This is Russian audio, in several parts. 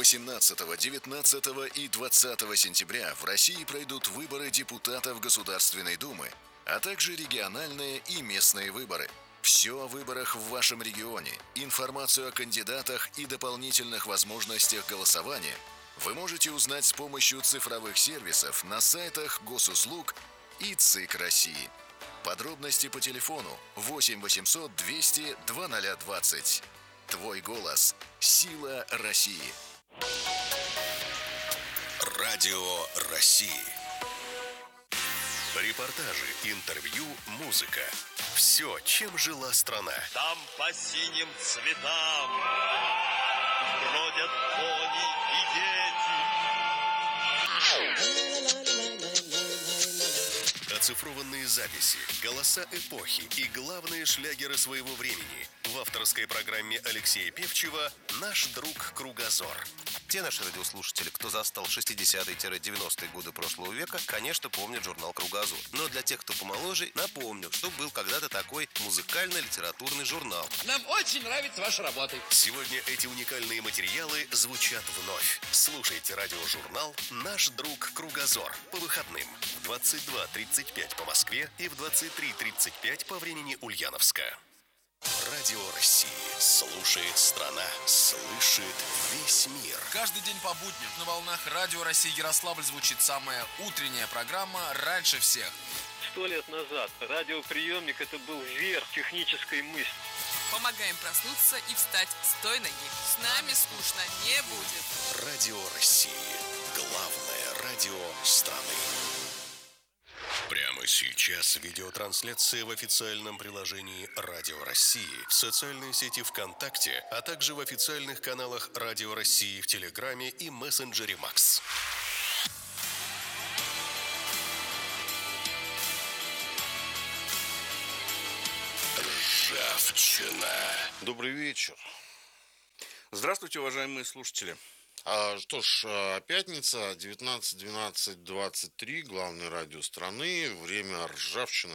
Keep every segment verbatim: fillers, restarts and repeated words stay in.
восемнадцатого, девятнадцатого и двадцатого сентября в России пройдут выборы депутатов Государственной Думы, а также региональные и местные выборы. Все о выборах в вашем регионе, информацию о кандидатах и дополнительных возможностях голосования вы можете узнать с помощью цифровых сервисов на сайтах Госуслуг и ЦИК России. Подробности по телефону восемь восемьсот двести двадцать двадцать. Твой голос – сила России. Радио России. Репортажи, интервью, музыка. Все, чем жила страна. Там по синим цветам бродят кони и дети. Оцифрованные записи, голоса эпохи и главные шлягеры своего времени в авторской программе Алексея Певчева «Наш друг Кругозор». Те наши радиослушатели, кто застал шестидесятые-девяностые годы прошлого века, конечно, помнят журнал «Кругозор». Но для тех, кто помоложе, напомню, что был когда-то такой музыкально-литературный журнал. Нам очень нравится ваша работа. Сегодня эти уникальные материалы звучат вновь. Слушайте радиожурнал «Наш друг Кругозор» по выходным в двадцать два тридцать пять по Москве и в двадцать три тридцать пять по времени Ульяновска. Радио России. Слушает страна. Слышит весь мир. Каждый день по будням на волнах Радио России Ярославль звучит самая утренняя программа «Раньше всех». Сто лет назад радиоприемник – это был верх технической мысли. Помогаем проснуться и встать с той ноги. С нами скучно не будет. Радио России. Главное радио страны. Прямо сейчас видеотрансляция в официальном приложении Радио России, в социальной сети ВКонтакте, а также в официальных каналах Радио России в Телеграме и мессенджере Макс. Ржавчина. Добрый вечер. Здравствуйте, уважаемые слушатели. А, что ж, пятница, девятнадцать двенадцать двадцать три, главное радио страны, время ржавчины.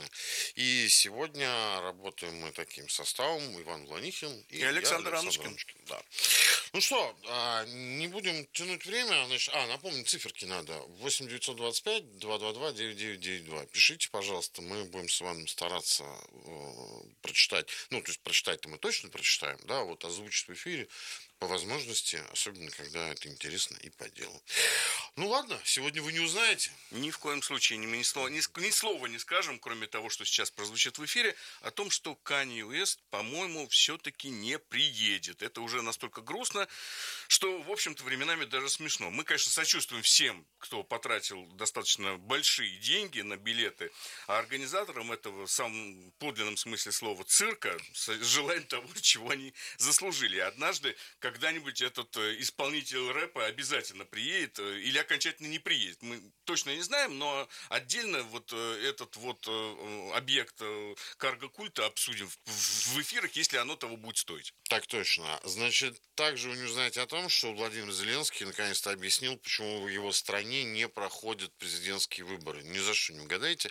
И сегодня работаем мы таким составом: Иван Вланихин и, и Александр, я, Александр Анушкин. Да. Ну что, не будем тянуть время. Значит, а, напомню, циферки надо. восемь девятьсот двадцать пять два два два девять девять девять два. Пишите, пожалуйста, мы будем с вами стараться э, прочитать. Ну, то есть прочитать-то мы точно прочитаем, да, вот озвучить в эфире по возможности, особенно когда это интересно и по делу. Ну ладно, сегодня вы не узнаете. Ни в коем случае ни, ни, слова, ни, ни слова не скажем, кроме того, что сейчас прозвучит в эфире, о том, что Канье Уэст, по-моему, все-таки не приедет. Это уже настолько грустно, что, в общем-то, временами даже смешно. Мы, конечно, сочувствуем всем, кто потратил достаточно большие деньги на билеты, а организаторам этого, в самом подлинном смысле слова, цирка, желаем того, чего они заслужили. Однажды когда-нибудь этот исполнитель рэпа обязательно приедет или окончательно не приедет. Мы точно не знаем, но отдельно вот этот вот объект карго-культа обсудим в эфирах, если оно того будет стоить. Так точно. Значит, также вы не узнаете о том, что Владимир Зеленский наконец-то объяснил, почему в его стране не проходят президентские выборы. Ни за что не угадаете.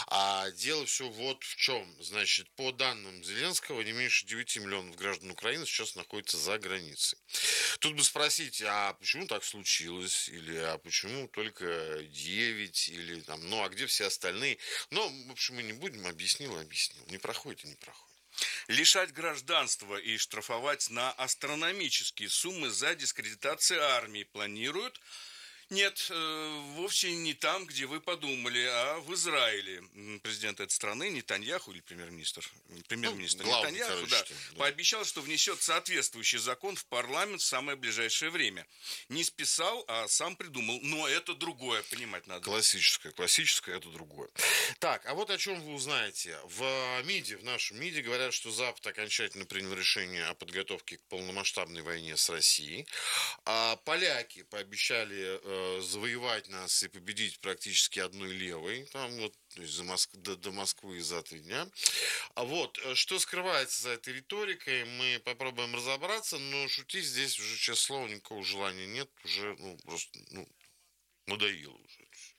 А дело все вот в чем. Значит, по данным Зеленского, не меньше девяти миллионов граждан Украины сейчас находятся за границей. Тут бы спросить, а почему так случилось? Или а почему только девять? Или там, ну а где все остальные? Ну, в общем, мы не будем, объяснил, объяснил. Не проходит и не проходит. Лишать гражданства и штрафовать на астрономические суммы за дискредитацию армии планируют? Нет, вовсе не там, где вы подумали, а в Израиле. Президент этой страны, Нетаньяху, или премьер-министр, премьер-министр ну, главный, Нетаньяху, короче, да, да. пообещал, что внесет соответствующий закон в парламент в самое ближайшее время. Не списал, а сам придумал. Но это другое, понимать надо. Классическое, классическое, это другое. Так, а вот о чем вы узнаете. В МИДе, в нашем МИДе говорят, что Запад окончательно принял решение о подготовке к полномасштабной войне с Россией. А поляки пообещали завоевать нас и победить практически одной левой, там вот, то есть за Моск... до, до Москвы за три дня. А вот, что скрывается за этой риторикой, мы попробуем разобраться, но шутить здесь уже, честное слово, никакого желания нет, уже, ну, просто, ну, надоело уже.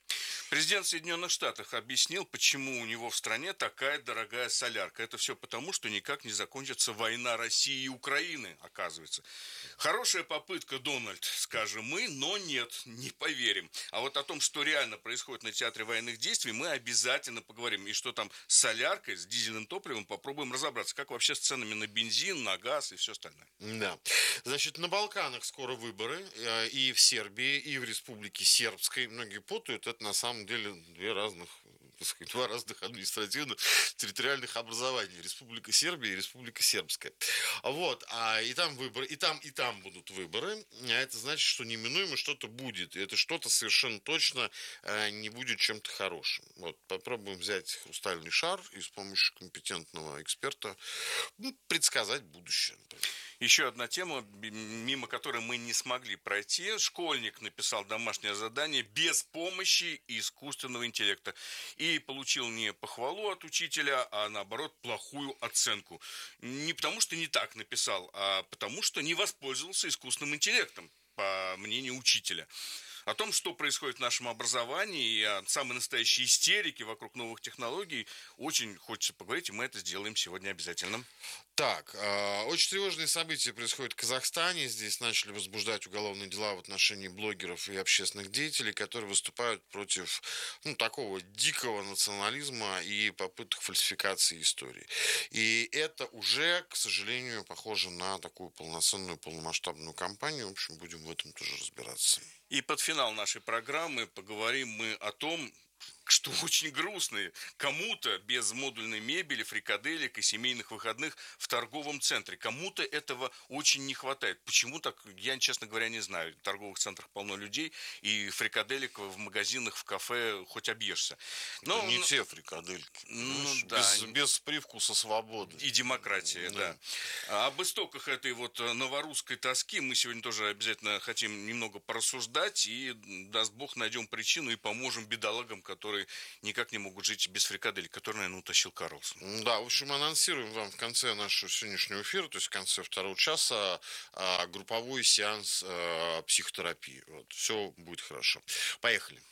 Президент Соединенных Штатов объяснил, почему у него в стране такая дорогая солярка. Это все потому, что никак не закончится война России и Украины, оказывается. Хорошая попытка, Дональд, скажем мы, но нет, не поверим. А вот о том, что реально происходит на театре военных действий, мы обязательно поговорим. И что там с соляркой, с дизельным топливом, попробуем разобраться. Как вообще с ценами на бензин, на газ и все остальное. Да. Значит, на Балканах скоро выборы. И в Сербии, и в Республике Сербской. Многие путают. Это на самом деле две разных, так сказать, два разных административно-территориальных образования. Республика Сербия и Республика Сербская. Вот. А и там выборы, и там, и там будут выборы. А это значит, что неминуемо что-то будет. И это что-то совершенно точно не будет чем-то хорошим. Вот. Попробуем взять хрустальный шар и с помощью компетентного эксперта ну, предсказать будущее. Еще одна тема, мимо которой мы не смогли пройти. Школьник написал домашнее задание без помощи искусственного интеллекта. И получил не похвалу от учителя, а наоборот плохую оценку. Не потому, что не так написал, а потому, что не воспользовался искусственным интеллектом, по мнению учителя. О том, что происходит в нашем образовании и о самой настоящей истерике вокруг новых технологий, очень хочется поговорить, и мы это сделаем сегодня обязательно. Так, э, очень тревожные события происходят в Казахстане. Здесь начали возбуждать уголовные дела в отношении блогеров и общественных деятелей, которые выступают против ну, такого дикого национализма и попыток фальсификации истории. И это уже, к сожалению, похоже на такую полноценную, полномасштабную кампанию. В общем, будем в этом тоже разбираться. И под финал нашей программы поговорим мы о том, что очень грустно. Кому-то без модульной мебели, фрикаделек и семейных выходных в торговом центре. Кому-то этого очень не хватает. Почему так, я, честно говоря, не знаю. В торговых центрах полно людей, и фрикаделек в магазинах, в кафе хоть объешься. Но не те фрикадельки. Ну, без, да. без привкуса свободы. И демократии, да. да. Об истоках этой вот новорусской тоски мы сегодня тоже обязательно хотим немного порассуждать. И, даст Бог, найдем причину и поможем бедолагам, которые никак не могут жить без фрикаделек, которые, наверное, утащил Карлсон. Да, в общем, анонсируем вам в конце нашего сегодняшнего эфира, то есть в конце второго часа, групповой сеанс психотерапии. Вот, все будет хорошо. Поехали.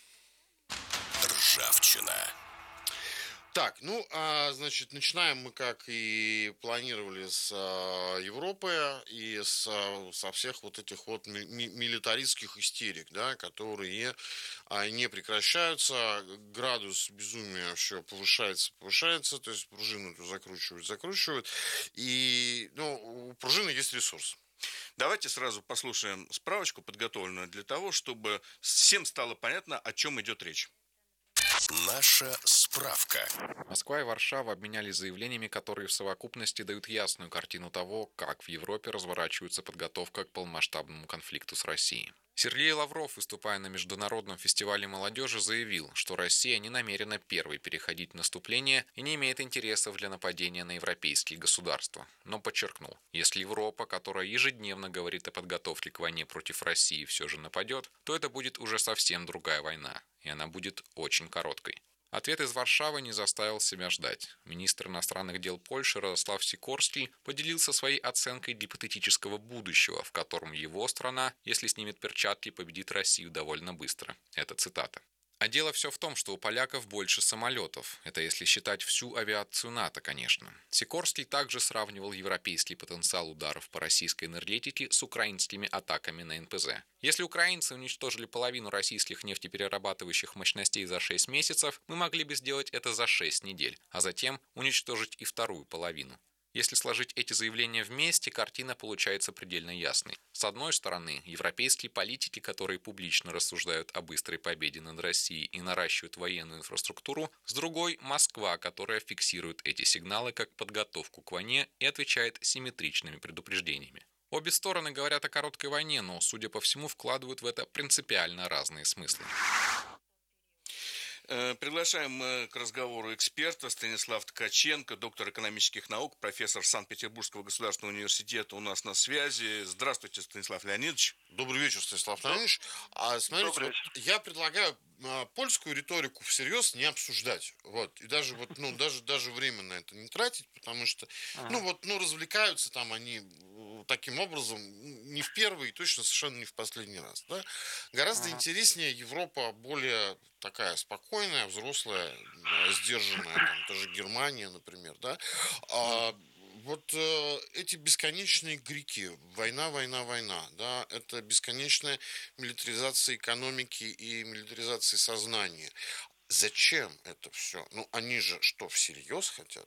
Ржавчина. Так, ну, а, значит, начинаем мы, как и планировали, с а, Европы и с, а, со всех вот этих вот ми- ми- милитаристских истерик, да, которые а, не прекращаются, градус безумия все повышается, повышается, то есть пружину закручивают, закручивают, и, ну, у пружины есть ресурс. Давайте сразу послушаем справочку, подготовленную для того, чтобы всем стало понятно, о чем идет речь. Наша справка. Москва и Варшава обменялись заявлениями, которые в совокупности дают ясную картину того, как в Европе разворачивается подготовка к полномасштабному конфликту с Россией. Сергей Лавров, выступая на Международном фестивале молодежи, заявил, что Россия не намерена первой переходить в наступление и не имеет интересов для нападения на европейские государства. Но подчеркнул, если Европа, которая ежедневно говорит о подготовке к войне против России, все же нападет, то это будет уже совсем другая война, и она будет очень короткой. Ответ из Варшавы не заставил себя ждать. Министр иностранных дел Польши Радослав Сикорский поделился своей оценкой гипотетического будущего, в котором его страна, если снимет перчатки, победит Россию довольно быстро. Это цитата. А дело все в том, что у поляков больше самолетов. Это если считать всю авиацию НАТО, конечно. Сикорский также сравнивал европейский потенциал ударов по российской энергетике с украинскими атаками на эн пэ зэ. Если украинцы уничтожили половину российских нефтеперерабатывающих мощностей за шесть месяцев, мы могли бы сделать это за шесть недель, а затем уничтожить и вторую половину. Если сложить эти заявления вместе, картина получается предельно ясной. С одной стороны, европейские политики, которые публично рассуждают о быстрой победе над Россией и наращивают военную инфраструктуру, с другой – Москва, которая фиксирует эти сигналы как подготовку к войне и отвечает симметричными предупреждениями. Обе стороны говорят о короткой войне, но, судя по всему, вкладывают в это принципиально разные смыслы. Приглашаем к разговору эксперта Станислав Ткаченко, доктор экономических наук, профессор Санкт-Петербургского государственного университета у нас на связи. Здравствуйте, Станислав Леонидович. Добрый вечер, Станислав Леонидович. А, смотрите, вот я предлагаю а, польскую риторику всерьез не обсуждать. Вот. И даже, вот, ну, даже, даже время на это не тратить, потому что, ага. ну, вот, ну, развлекаются там они таким образом не в первый и точно совершенно не в последний раз. Да? Гораздо ага. интереснее Европа более такая спокойная, взрослая, сдержанная, там, тоже Германия, например. Да? А, вот э, эти бесконечные греки, война, война, война, да, это бесконечная милитаризация экономики и милитаризация сознания. Зачем это все? Ну, они же что, всерьез хотят?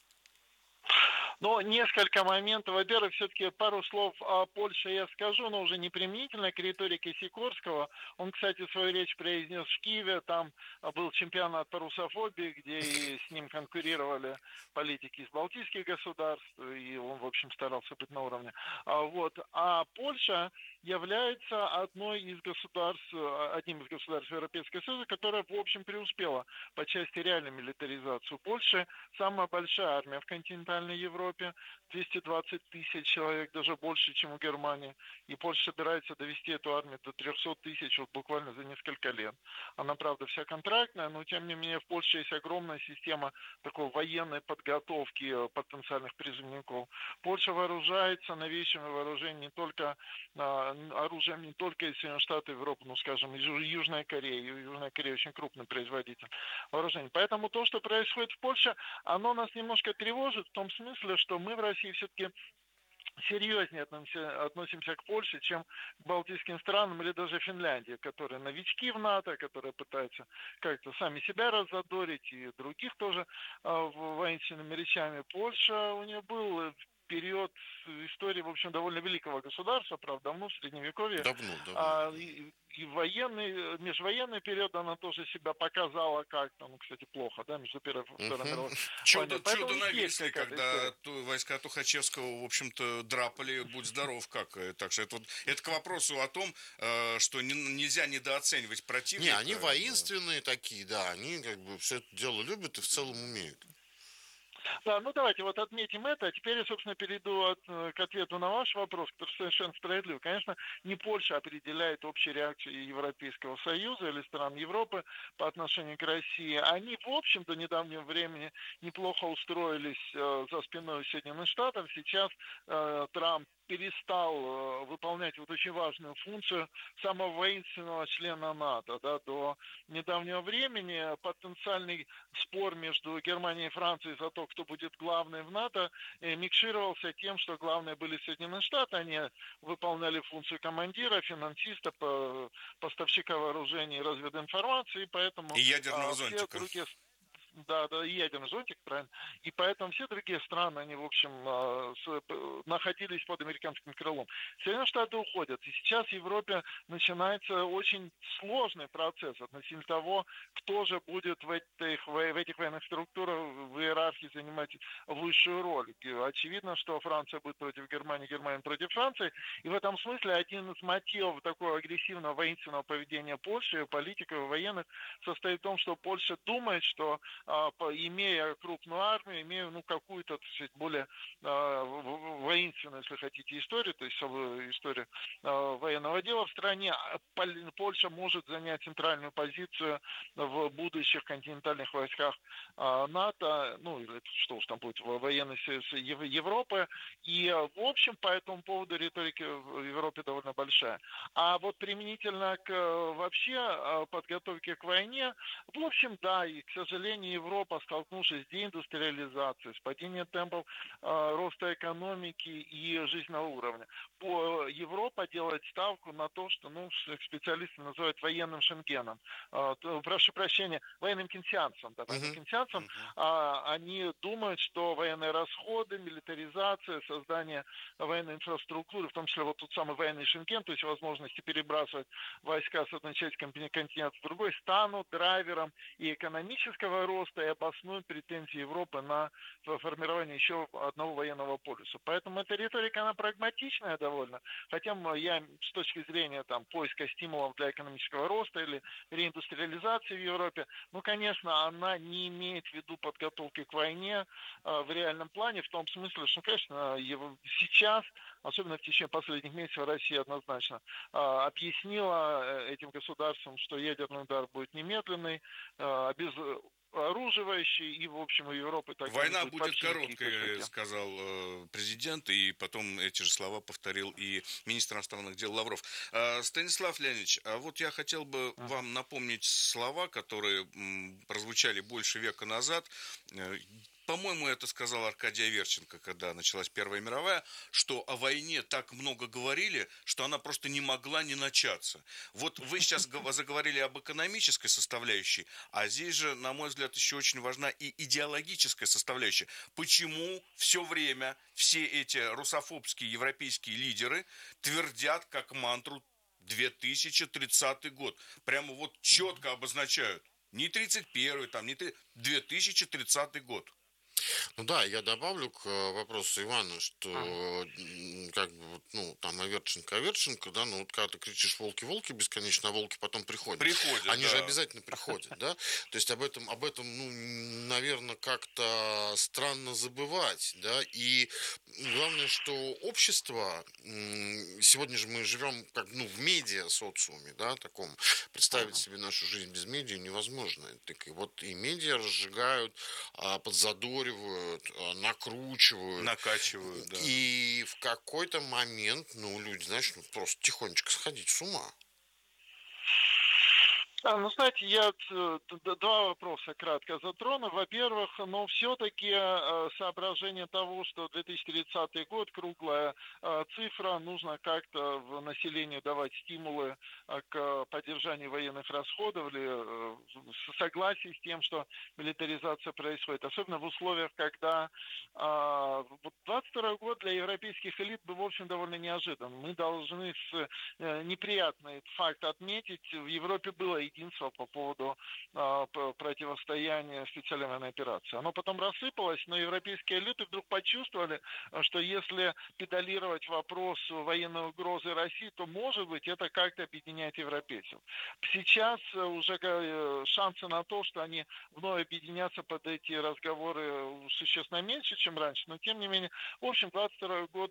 Но несколько моментов. Во-первых, все-таки пару слов о Польше я скажу, но уже не применительно к риторике Сикорского. Он, кстати, свою речь произнес в Киеве. Там был чемпионат по русофобии, где и с ним конкурировали политики из балтийских государств, и он, в общем, старался быть на уровне. А, вот. а Польша является одной из государств, одним из государств Европейского Союза, которая, в общем, преуспела по части реальной милитаризации. У Польши самая большая армия в континентальной Европе, двести двадцать тысяч человек, даже больше, чем у Германии. И Польша собирается довести эту армию до триста тысяч вот буквально за несколько лет. Она, правда, вся контрактная, но, тем не менее, в Польше есть огромная система такой военной подготовки потенциальных призывников. Польша вооружается новейшими вооружениями не только оружием не только из Соединенных Штатов Европы, ну, скажем, из Южной Кореи. Южная Корея очень крупный производитель вооружений. Поэтому то, что происходит в Польше, оно нас немножко тревожит в том смысле, что мы в России все-таки серьезнее относимся, относимся к Польше, чем к балтийским странам или даже Финляндии, которые новички в НАТО, которые пытаются как-то сами себя раззадорить, и других тоже э, воинственными речами. Польша, у нее был период истории, в общем, довольно великого государства, правда, давно, в Средневековье. Давно, давно. А, и, и военный, межвоенный период она тоже себя показала как-то, ну, кстати, плохо, да, между Первой и Второй мировой войной. Чудо, чудо на Висле, когда ту, войска Тухачевского, в общем-то, драпали, будь здоров, как. Так что это, вот, это к вопросу о том, что не, нельзя недооценивать противника. Не, они воинственные такие, да, они как бы все это дело любят и в целом умеют. Да, ну давайте вот отметим это. А теперь я, собственно, перейду от, к ответу на ваш вопрос, который совершенно справедлив. Конечно, не Польша определяет общую реакцию Европейского Союза или стран Европы по отношению к России. Они, в общем, до недавнего времени неплохо устроились э, за спиной Соединенных Штатов. Сейчас э, Трамп перестал э, выполнять вот очень важную функцию самого воинственного члена НАТО. Да, до недавнего времени потенциальный спор между Германией и Францией за то, кто будет главный в НАТО, э, микшировался тем, что главные были Соединенные Штаты, они выполняли функцию командира, финансиста, по, поставщика вооружений и развединформации, поэтому и ядерного э, зонтика. все другие... Да, да, и ядерный зонтик, правильно. И поэтому все другие страны, они, в общем, находились под американским крылом. Соединенные Штаты уходят. И сейчас в Европе начинается очень сложный процесс относительно того, кто же будет в этих, в этих военных структурах в иерархии занимать высшую роль. И очевидно, что Франция будет против Германии, Германия против Франции. И в этом смысле один из мотивов такого агрессивного воинственного поведения Польши, политиков и военных, состоит в том, что Польша думает, что имея крупную армию, имея ну, какую-то, так сказать, более э, воинственную, если хотите, историю, то есть историю э, военного дела в стране, Польша может занять центральную позицию в будущих континентальных войсках э, НАТО, ну, или что уж там будет, военный союз Европы, и, в общем, по этому поводу риторика в Европе довольно большая. А вот применительно к вообще подготовке к войне, в общем, да, и, к сожалению, Европа, столкнувшись с деиндустриализацией, с падением темпов э, роста экономики и жизненного уровня, по, Европа делает ставку на то, что ну, специалисты называют военным шенгеном. Э, прошу прощения, военным кенсианцем. Да, военным кенсианцем. Uh-huh. Э, они думают, что военные расходы, милитаризация, создание военной инфраструктуры, в том числе вот тот самый военный шенген, то есть возможности перебрасывать войска с одной части континента в другой, станут драйвером и экономического роста, и обоснуют претензии Европы на формирование еще одного военного полюса. Поэтому эта риторика, она прагматичная довольно. Хотя я с точки зрения там, поиска стимулов для экономического роста или реиндустриализации в Европе, ну, конечно, она не имеет в виду подготовки к войне э, в реальном плане, в том смысле, что, конечно, его сейчас, особенно в течение последних месяцев, Россия однозначно э, объяснила этим государствам, что ядерный удар будет немедленный, э, без обезоруживающий, и, в общем, у Европы так Война будет, будет короткой, сказал э, президент, и потом эти же слова повторил и министр иностранных дел Лавров. Э, Станислав Леонидович, а вот я хотел бы uh-huh. вам напомнить слова, которые м, прозвучали больше века назад. Э, По-моему, это сказал Аркадий Аверченко, когда началась Первая мировая, что о войне так много говорили, что она просто не могла не начаться. Вот вы сейчас заговорили об экономической составляющей, а здесь же, на мой взгляд, еще очень важна и идеологическая составляющая. Почему все время все эти русофобские европейские лидеры твердят как мантру две тысячи тридцатый год? Прямо вот четко обозначают. Не тридцать первый, там, не две тысячи тридцатый год. Ну да, я добавлю к вопросу Ивана, что а. как бы, ну, там Аверченко, Аверченко, да, ну вот когда ты кричишь волки-волки бесконечно, а волки потом приходят. Приходят, Они да. же обязательно приходят, да. То есть об этом, об этом, ну, наверное, как-то странно забывать, да. И главное, что общество, сегодня же мы живем как, ну, в медиа-социуме, да, таком. Представить себе нашу жизнь без медиа невозможно. Так и вот и медиа разжигают, подзадоривают, накручивают. Накачивают, да. И в какой-то момент, ну, люди, знаешь, ну, просто тихонечко сходить с ума. А, ну, знаете, я два вопроса кратко затрону. Во-первых, но все-таки соображение того, что две тысячи тридцатый год, круглая цифра, нужно как-то в населению давать стимулы к поддержанию военных расходов или согласие с тем, что милитаризация происходит. Особенно в условиях, когда двадцать второй год для европейских элит был, в общем, довольно неожидан. Мы должны с неприятный факт отметить, в Европе было единство по поводу э, противостояния специальной военной операции. Оно потом рассыпалось, но европейские элиты вдруг почувствовали, что если педалировать вопрос военной угрозы России, то, может быть, это как-то объединяет европейцев. Сейчас уже шансы на то, что они вновь объединятся под эти разговоры, существенно меньше, чем раньше, но, тем не менее, в общем, двадцать второй год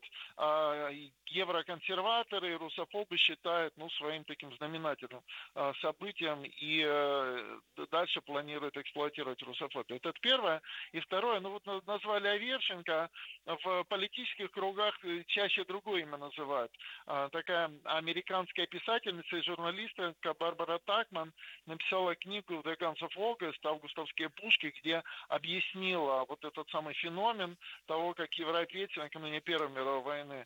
э, евроконсерваторы и русофобы считают, ну, своим таким знаменательным э, событием, и э, дальше планируют эксплуатировать русофобию. Это первое. И второе, ну вот назвали Аверченко, в политических кругах чаще другое имя называют. А, такая американская писательница и журналистка Барбара Такман написала книгу «The Guns of August», «Августовские пушки», где объяснила вот этот самый феномен того, как европейцы накануне Первой мировой войны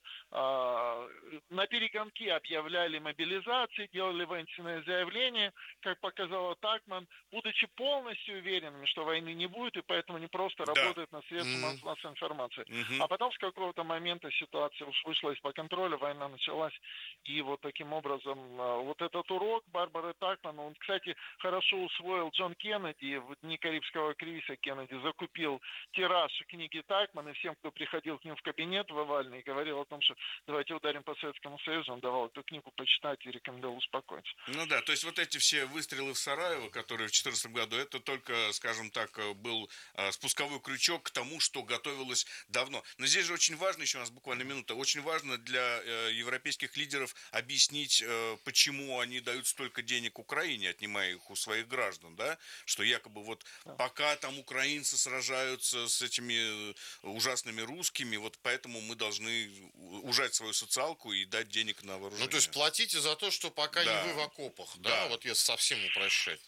а, на перегонки объявляли мобилизации, делали воинственные заявления, как показала Такман, будучи полностью уверенными, что войны не будет, и поэтому не просто да. работают на средства mm-hmm. массовой информации. Mm-hmm. А потом с какого-то момента ситуация уж вышла из-под контроля, война началась, и вот таким образом вот этот урок Барбары Такман, он, кстати, хорошо усвоил Джон Кеннеди, в дни Карибского кризиса Кеннеди закупил тираж книги Такман, и всем, кто приходил к ним в кабинет в овальный, говорил о том, что давайте ударим по Советскому Союзу, он давал эту книгу почитать и рекомендовал успокоиться. Ну да, то есть вот эти все выстрелы в Сараево, которые в две тысячи четырнадцатом году, это только, скажем так, был спусковой крючок к тому, что готовилось давно. Но здесь же очень важно, еще у нас буквально минута, очень важно для европейских лидеров объяснить, почему они дают столько денег Украине, отнимая их у своих граждан, да, что якобы вот пока там украинцы сражаются с этими ужасными русскими, вот поэтому мы должны ужать свою социалку и дать денег на вооружение. Ну, то есть платите за то, что пока да. не вы в окопах, да, да? Вот если совсем упрощать.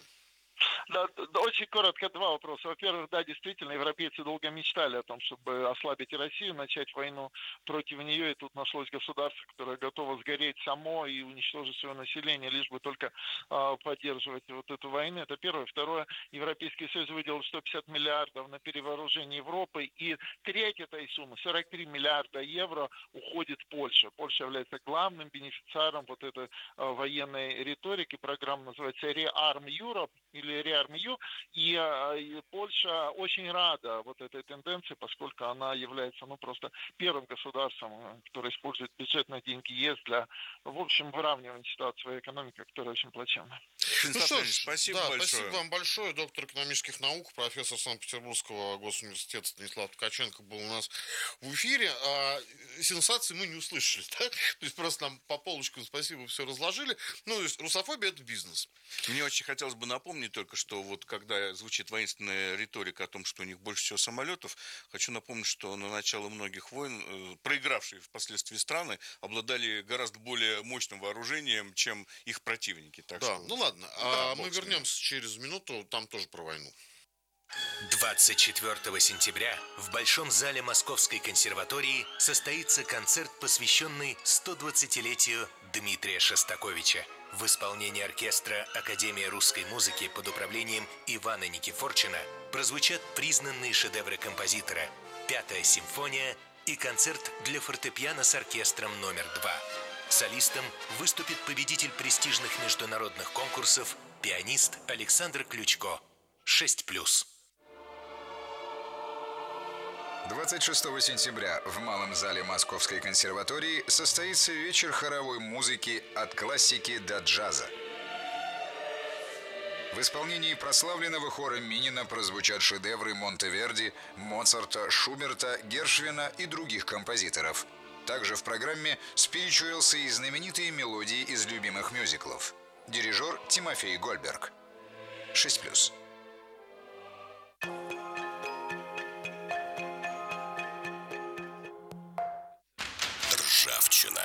Да, очень коротко два вопроса. Во-первых, да, действительно, европейцы долго мечтали о том, чтобы ослабить Россию, начать войну против нее, и тут нашлось государство, которое готово сгореть само и уничтожить свое население, лишь бы только э, поддерживать вот эту войну. Это первое. Второе, Европейский Союз выделил сто пятьдесят миллиардов на перевооружение Европы, и треть этой суммы, сорок три миллиарда евро, уходит в Польшу. Польша является главным бенефициаром вот этой э, военной риторики. Программа называется «Rearm Europe» или «Rearm-E U», и, и Польша очень рада вот этой тенденции, поскольку она является, ну, просто первым государством, которое использует бюджетные деньги ЕС для, в общем, выравнивания ситуации своей экономики, которая очень плачевна. Ну что ж, спасибо да, большое. Спасибо вам большое. Доктор экономических наук, профессор Санкт-Петербургского госуниверситета Станислав Ткаченко был у нас в эфире. А сенсации мы не услышали, да? То есть просто нам по полочкам спасибо все разложили. Ну, то есть русофобия – это бизнес. Мне очень хотелось бы напомнить только, что что вот когда звучит воинственная риторика о том, что у них больше всего самолетов, хочу напомнить, что на начало многих войн проигравшие впоследствии страны обладали гораздо более мощным вооружением, чем их противники. Так да, что, ну ладно, да, а мы вернемся через минуту, там тоже про войну. двадцать четвёртого сентября в Большом зале Московской консерватории состоится концерт, посвященный сто двадцатилетию Дмитрия Шостаковича. В исполнении оркестра Академии русской музыки под управлением Ивана Никифорчина прозвучат признанные шедевры композитора «Пятая симфония» и концерт для фортепиано с оркестром номер два. Солистом выступит победитель престижных международных конкурсов, пианист Александр Ключко. шесть плюс. двадцать шестого сентября в Малом зале Московской консерватории состоится вечер хоровой музыки «От классики до джаза». В исполнении прославленного хора Минина прозвучат шедевры Монтеверди, Моцарта, Шуберта, Гершвина и других композиторов. Также в программе спиричуэлсы и знаменитые мелодии из любимых мюзиклов. Дирижер Тимофей Гольберг. шесть плюс. Ржавчина.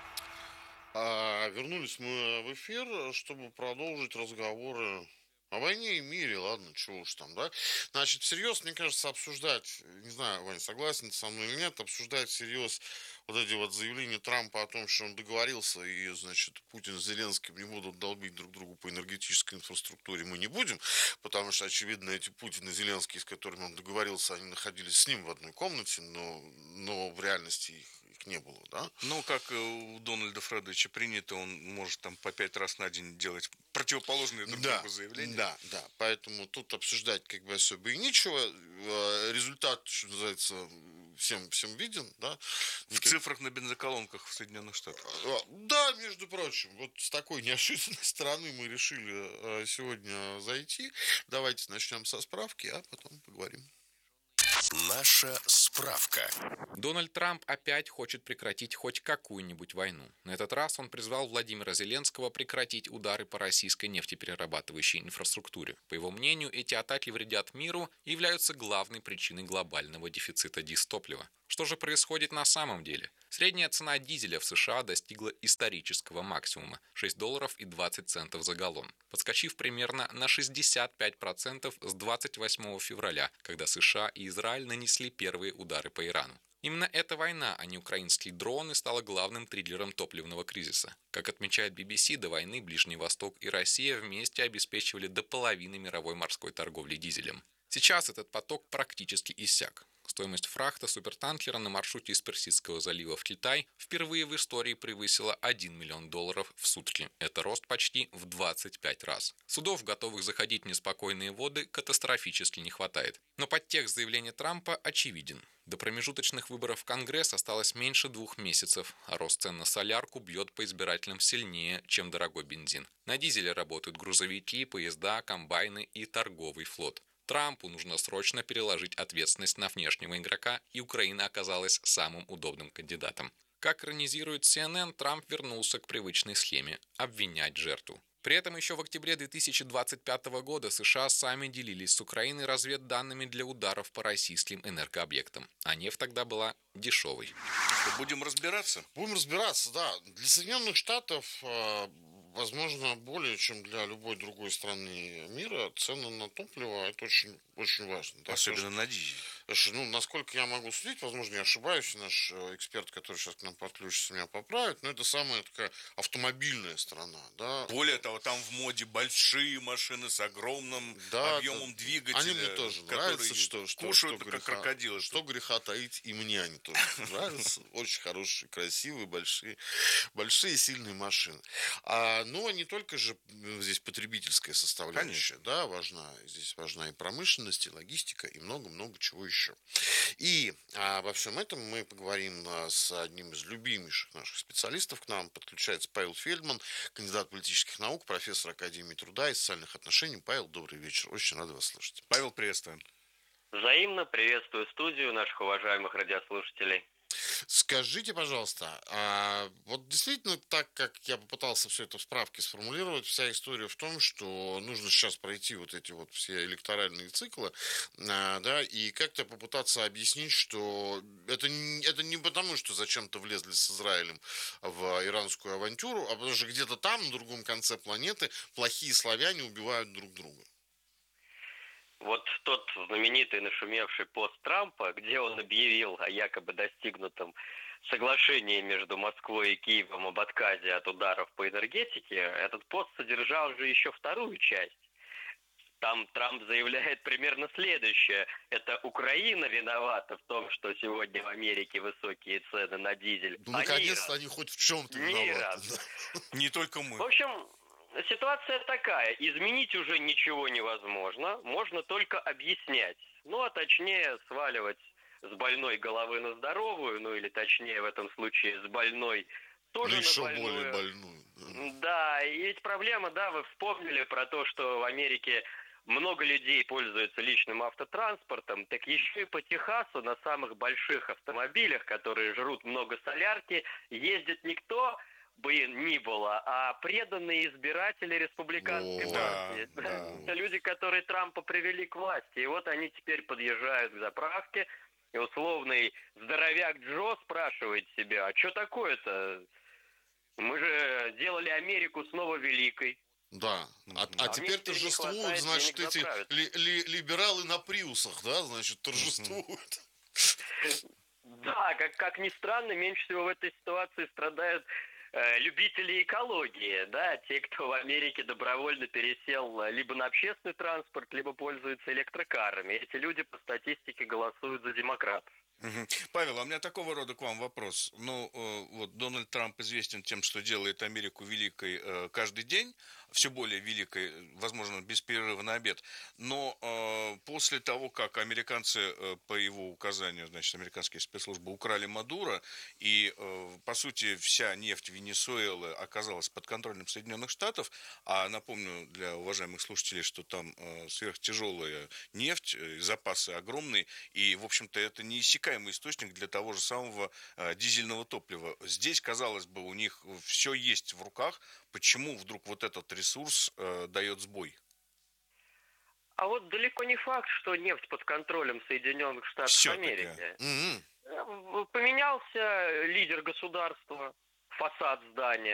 А, вернулись мы в эфир, чтобы продолжить разговоры о войне и мире, ладно, чего уж там, да. Значит, всерьез, мне кажется, обсуждать, не знаю, Вань, согласен ты со мной или нет, обсуждать всерьез вот эти вот заявления Трампа о том, что он договорился, и, значит, Путин с Зеленским не будут долбить друг другу по энергетической инфраструктуре, мы не будем, потому что, очевидно, эти Путин и Зеленский, с которыми он договорился, они находились с ним в одной комнате, но, но в реальности их не было, да? Ну, как у Дональда Фредовича принято, он может там по пять раз на день делать противоположные друг да, другу заявления. Да, да, поэтому тут обсуждать как бы особо и нечего. Результат, что называется, всем, всем виден, да? В Никак... цифрах на бензоколонках в Соединенных Штатах. Да, между прочим, вот с такой неожиданной стороны мы решили сегодня зайти. Давайте начнем со справки, а потом поговорим. Наша справка. Дональд Трамп опять хочет прекратить хоть какую-нибудь войну. На этот раз он призвал Владимира Зеленского прекратить удары по российской нефтеперерабатывающей инфраструктуре. По его мнению, эти атаки вредят миру и являются главной причиной глобального дефицита дизтоплива. Что же происходит на самом деле? Средняя цена дизеля в США достигла исторического максимума – шесть долларов и двадцать центов за галлон, подскочив примерно на шестьдесят пять процентов с двадцать восьмого февраля, когда США и Израиль нанесли первые удары по Ирану. Именно эта война, а не украинские дроны, стала главным триггером топливного кризиса. Как отмечает би би си, до войны Ближний Восток и Россия вместе обеспечивали до половины мировой морской торговли дизелем. Сейчас этот поток практически иссяк. Стоимость фрахта супертанкера на маршруте из Персидского залива в Китай впервые в истории превысила один миллион долларов в сутки. Это рост почти в двадцать пять раз. Судов, готовых заходить в неспокойные воды, катастрофически не хватает. Но подтекст заявления Трампа очевиден. До промежуточных выборов в Конгресс осталось меньше двух месяцев, а рост цен на солярку бьет по избирателям сильнее, чем дорогой бензин. На дизеле работают грузовики, поезда, комбайны и торговый флот. Трампу нужно срочно переложить ответственность на внешнего игрока, и Украина оказалась самым удобным кандидатом. Как иронизирует си эн эн, Трамп вернулся к привычной схеме – обвинять жертву. При этом еще в октябре две тысячи двадцать пятого года США сами делились с Украиной разведданными для ударов по российским энергообъектам, а нефть тогда была дешевой. Что, будем разбираться? Будем разбираться, да. Для Соединенных Штатов, возможно, более чем для любой другой страны мира, цены на топливо – это очень, очень важно. Да? Особенно на дизель. Ну, насколько я могу судить, возможно, я ошибаюсь, наш эксперт, который сейчас к нам подключится, меня поправит, но это самая такая автомобильная страна, да. Более того, там в моде большие машины с огромным да, объемом да. двигателя. Они мне тоже нравятся, что, что, кушают, что, как греха, крокодилы. Что греха таить, и мне они тоже нравятся. Очень хорошие, красивые, большие, большие, сильные машины. А, но не только же здесь потребительская составляющая, да, важна. Здесь важна и промышленность, и логистика, и много-много чего еще. И обо всем этом мы поговорим с одним из любимейших наших специалистов. К нам подключается Павел Фельдман, кандидат политических наук, профессор Академии труда и социальных отношений. Павел, добрый вечер. Очень рад вас слышать. Павел, приветствуем. Взаимно приветствую студию наших уважаемых радиослушателей. Скажите, пожалуйста, а вот действительно так, как я попытался все это в справке сформулировать, вся история в том, что нужно сейчас пройти вот эти вот все электоральные циклы, а, да, и как-то попытаться объяснить, что это, не- это не потому, что зачем-то влезли с Израилем в иранскую авантюру, а потому что где-то там, на другом конце планеты, плохие славяне убивают друг друга. Вот тот знаменитый нашумевший пост Трампа, где он объявил о якобы достигнутом соглашении между Москвой и Киевом об отказе от ударов по энергетике, этот пост содержал же еще вторую часть. Там Трамп заявляет примерно следующее. Это Украина виновата в том, что сегодня в Америке высокие цены на дизель. Ну, наконец-то они хоть в чем-то виноваты. Не только мы. В общем, ситуация такая. Изменить уже ничего невозможно. Можно только объяснять. Ну, а точнее сваливать с больной головы на здоровую. Ну, или точнее в этом случае с больной тоже еще на больную. более больную. Да, и ведь проблема, да, вы вспомнили про то, что в Америке много людей пользуются личным автотранспортом, так еще и по Техасу на самых больших автомобилях, которые жрут много солярки, ездит никто бы ни было, а преданные избиратели республиканской О, партии. да, да. Это люди, которые Трампа привели к власти. И вот они теперь подъезжают к заправке, и условный здоровяк Джо спрашивает себя, а что такое-то? Мы же делали Америку снова великой. Да, а, а теперь торжествуют, значит, эти ли, ли, либералы на приусах, да, значит, торжествуют. Да, как, как ни странно, меньше всего в этой ситуации страдают э, любители экологии, да, те, кто в Америке добровольно пересел либо на общественный транспорт, либо пользуются электрокарами. Эти люди по статистике голосуют за демократов. Угу. Павел, а у меня такого рода к вам вопрос. Ну, э, вот Дональд Трамп известен тем, что делает Америку великой э, каждый день, все более великой, возможно, без перерыва на обед. Но э, после того, как американцы э, по его указанию, значит, американские спецслужбы украли Мадуро, и, э, по сути, вся нефть Венесуэлы оказалась под контролем Соединенных Штатов, а напомню для уважаемых слушателей, что там э, сверхтяжелая нефть, э, запасы огромные, и, в общем-то, это неиссякаемый источник для того же самого э, дизельного топлива. Здесь, казалось бы, у них все есть в руках. Почему вдруг вот этот ресурс э, дает сбой? А вот далеко не факт, что нефть под контролем Соединенных Штатов Всё-таки. Америки. М-м. Поменялся лидер государства, фасад здания.